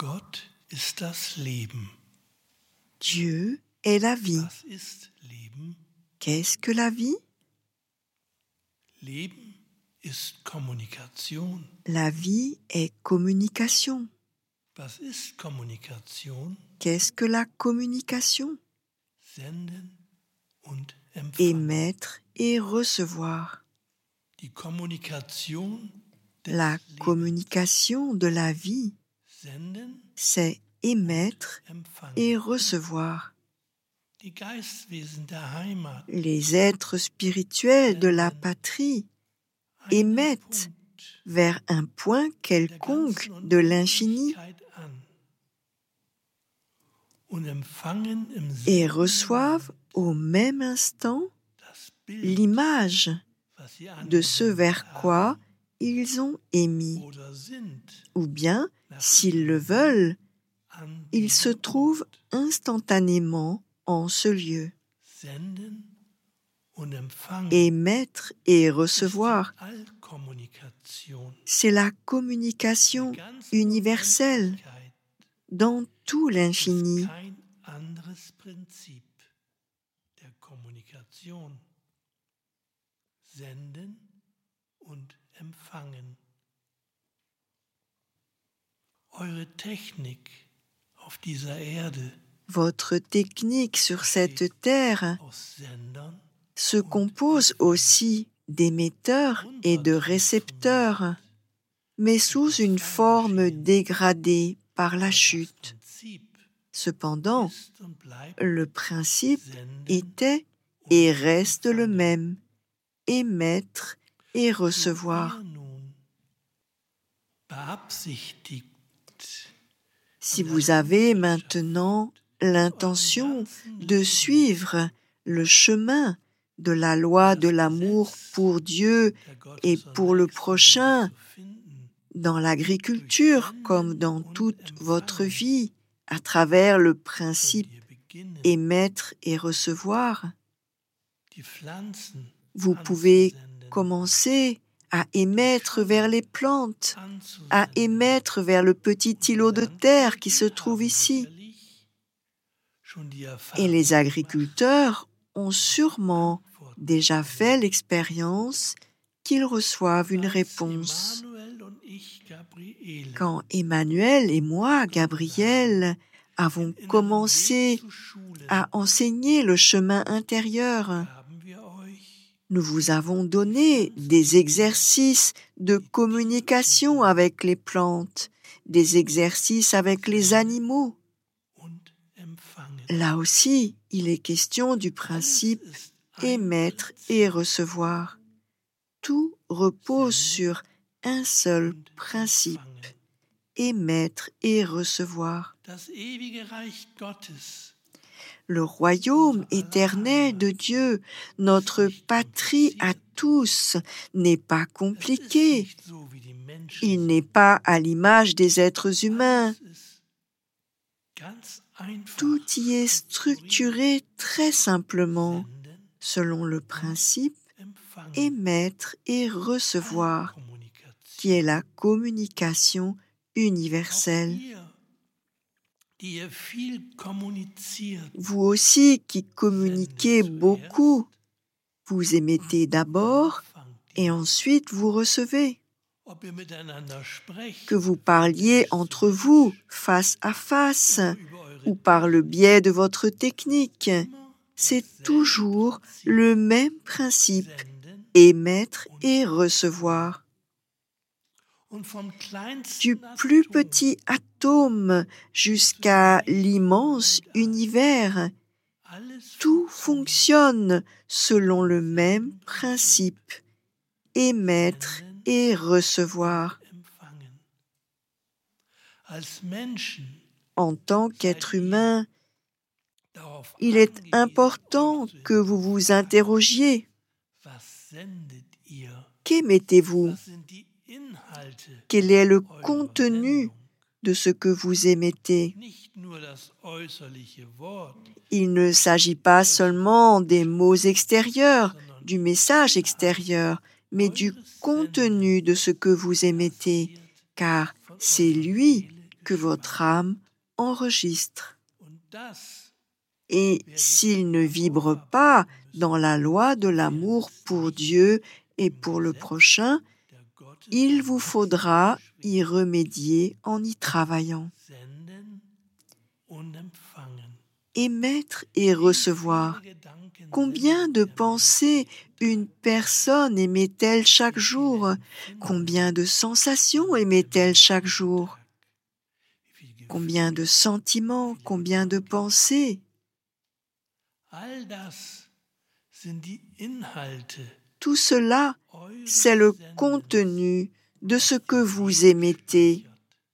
Gott ist das Leben. Dieu est la vie. Was ist Leben? Qu'est-ce que la vie? Leben ist Kommunikation. La vie est communication. Was ist Kommunikation? Qu'est-ce que la communication? Senden und empfangen. Émettre et recevoir. Die Kommunikation des La Lebens. communication de la vie, Senden, c'est émettre empfangen. et recevoir. Die Geistwesen der Heimat Les êtres spirituels de la patrie einen émettent Punkt vers un point der quelconque ganzen de l'infini Unendlichkeit an und empfangen im et selben reçoivent au même instant das Bild, l'image was sie de ce vers angewendet quoi haben ils ont émis. oder sind, Ou bien, s'ils le veulent, an ils se diesem trouvent Ort. instantanément en ce lieu. Senden und empfangen Émettre et ist recevoir, die Allkommunikation c'est la der communication ganzen universelle Unendlichkeit. dans tout Es l'infini. ist kein anderes Prinzip der Kommunikation. Senden und empfangen. Eure Technik auf dieser Erde Votre technique sur cette terre aus Sendern se compose aussi d'émetteurs et de récepteurs, mais sous une forme dégradée par la das chute. Prinzip Cependant, ist und bleibt le principe Senden était und et reste le empfangen. même, émettre et So recevoir. ihr nun beabsichtigt, Si vous avez maintenant l'intention de suivre le chemin de la loi de l'amour pour Dieu der et pour le Gottes prochain, zu finden, dans l'agriculture comme dans toute votre vie, à travers le könnt principe ihr beginnen, émettre et recevoir, die Pflanzen vous pouvez anzusenden, commencer à émettre vers les plantes, à anzusenden. émettre vers le petit îlot de terre qui se trouve ici. Et les agriculteurs ont sûrement déjà fait l'expérience qu'ils reçoivent une réponse. Quand Emmanuel et moi, Gabriel, avons commencé à enseigner le chemin intérieur, nous vous avons donné des exercices de communication avec les plantes, des exercices avec les animaux. Là aussi, il est question du principe émettre et recevoir. Tout repose sur un seul principe, émettre et recevoir. Le royaume éternel de Dieu, notre patrie à tous, n'est pas compliqué. Il n'est pas à l'image des êtres humains. Tout y est structuré très simplement, selon le principe émettre et recevoir, qui est la communication universelle. Vous aussi qui communiquez beaucoup, vous émettez d'abord et ensuite vous recevez. Que vous parliez entre vous, face à face, ou par le biais de votre technique, c'est toujours le même principe, émettre et recevoir. Du plus petit atome jusqu'à l'immense univers, tout fonctionne selon le même principe, émettre et recevoir. En tant qu'être humain, il est important que vous vous interrogiez. Qu'émettez-vous? Quel est le contenu de ce que vous émettez? Il ne s'agit pas seulement des mots extérieurs, du message extérieur, mais du contenu de ce que vous émettez, car c'est lui que votre âme enregistre. Und das, Et s'il ne vibre pas dans la loi de l'amour pour Dieu et pour le prochain, der Gottes il vous faudra y remédier en y travaillant. senden und empfangen. Émettre et recevoir. Viele Gedanken Combien de sendet der pensées une personne émet-elle chaque jour? Combien de sensations émet-elle chaque jour? Wie viel Gefühl, Combien de sentiments? Combien de pensées? all das sind die Inhalte Tout cela, eures c'est le Sendens, contenu de ce que vous émettez.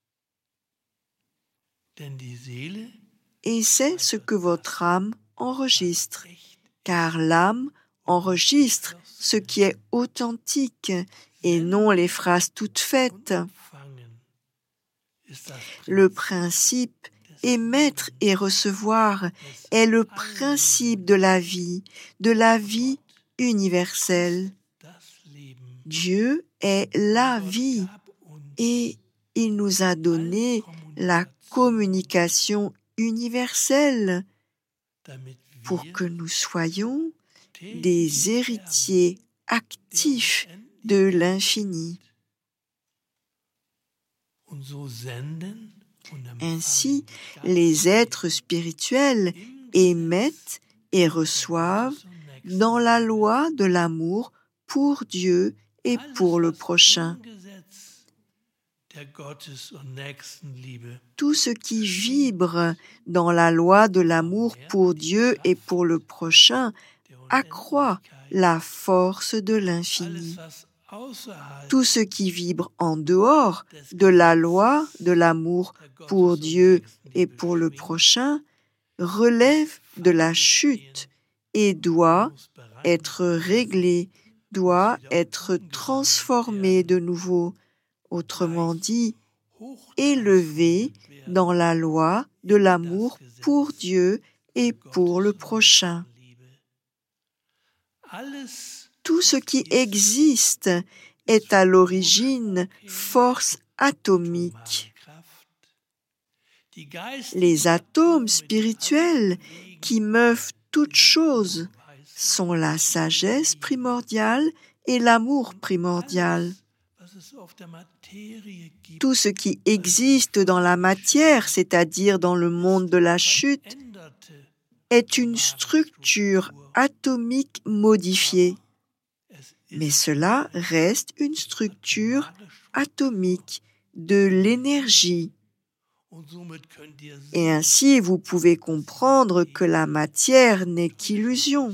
denn die Seele Et c'est ce que votre âme enregistre, echt car l'âme enregistre ce qui est authentique et non les phrases toutes faites. empfangen ist das Le principe émettre et recevoir est le principe de la vie universelle. das Leben. Dieu est la vie Gab uns et il nous a donné la communication universelle damit pour wir que nous soyons täglich des héritiers actifs de l'infini. und so senden und Ainsi, empfangen les êtres spirituels émettent et reçoivent dans la loi de l'amour pour Dieu et pour le prochain. der Gottes- und Nächstenliebe Tout ce qui vibre dans la loi de l'amour pour Dieu et pour le prochain der accroît Unendlichkeit, la force de l'infini. alles was außerhalb Tout ce qui vibre en dehors de la loi de l'amour der pour Gottes- und Dieu et Nächstenliebe pour le schwingt, prochain relève de la chute et doit muss bereit être réglé, doit être transformé de nouveau, autrement dit, élevé dans la loi de l'amour pour Dieu et pour le prochain. Alles Tout ce qui existe est à l'origine force atomique. Kraft, die Geist Les atomes spirituels qui meuvent toutes choses sont la sagesse primordiale et l'amour primordial. was es auf der Materie gibt, Tout ce qui existe dans la matière, c'est-à-dire dans le monde de la chute, änderte est une structure atomique modifiée. es Mais cela reste une structure atomique de l'énergie. und somit könnt ihr Et ainsi, vous pouvez comprendre que la matière n'est qu'illusion.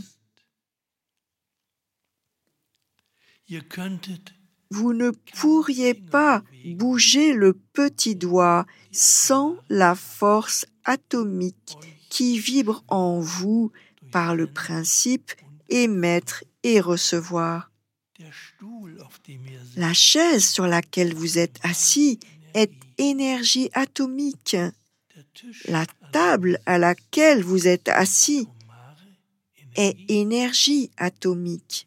ihr könntet Vous ne pourriez pas bouger le petit doigt sans la force atomique qui vibre en vous par le principe émettre et recevoir. der Stuhl, auf dem ihr sitzt, La chaise sur laquelle vous êtes assis est énergie atomique. der Tisch, La table à laquelle vous êtes assis atomare est Energie, énergie atomique.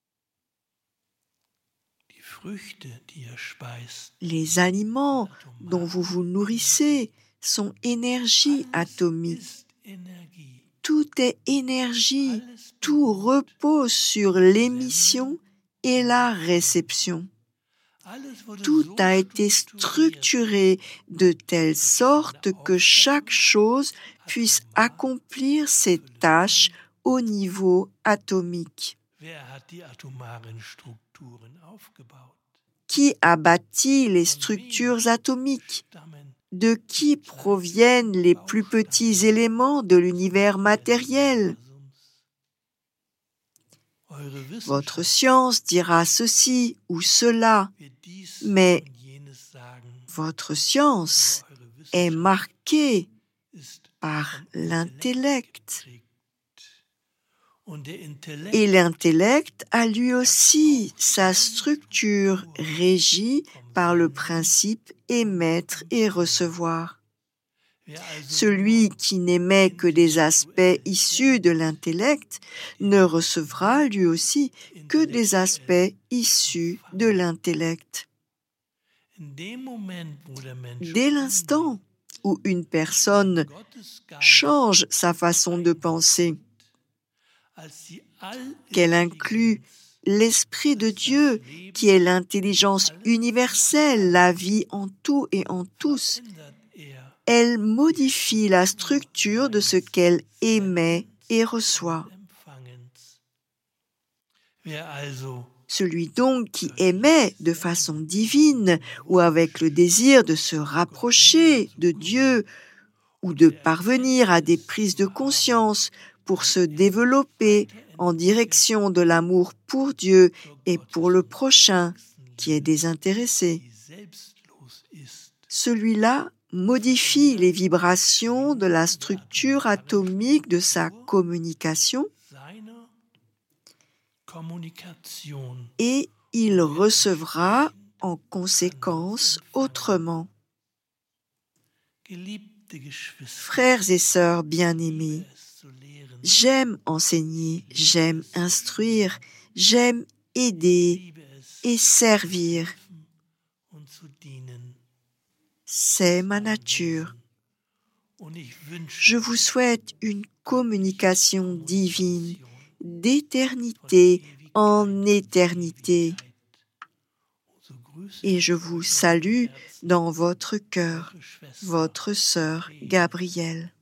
die Früchte, die ihr speist, Les aliments dont vous vous nourrissez sont énergie atomique. ist Energie. Tout est énergie. Alles Tout repose sur l'émission et la réception. Alles wurde Tout so a été strukturiert, structuré de telle sorte que chaque chose puisse accomplir ses tâches au niveau atomique. wer hat die atomaren Strukturen aufgebaut? Qui a bâti les structures atomiques? Stammen De qui proviennent les plus petits éléments de l'univers matériel? Eure Votre Wissenschaft science dira ceci ou cela, wird dies mais und jenes sagen. votre science Eure est Wissenschaft marquée ist par l'intellect. geprägt. Und der Intellekt Et l'intellect a lui aussi sa structure régie par le principe émettre et recevoir. wer also Celui qui n'émet que des aspects issus de l'intellect ne recevra lui aussi que des aspects issus de l'intellect. Dès l'instant où une personne change sa façon de penser, qu'elle inclut l'Esprit de Dieu, qui est l'intelligence universelle, la vie en tout et en tous, elle modifie la structure de ce qu'elle émet et reçoit. Celui donc qui émet de façon divine ou avec le désir de se rapprocher de Dieu ou de parvenir à des prises de conscience pour se développer en direction de l'amour pour Dieu et pour le prochain qui est désintéressé, celui-là modifie les vibrations de la structure atomique de sa communication et il recevra en conséquence autrement. Frères et sœurs bien-aimés, j'aime enseigner, j'aime instruire, j'aime aider et servir. C'est ma nature. Je vous souhaite une communication divine, d'éternité en éternité. Et je vous salue dans votre cœur, votre sœur Gabrielle.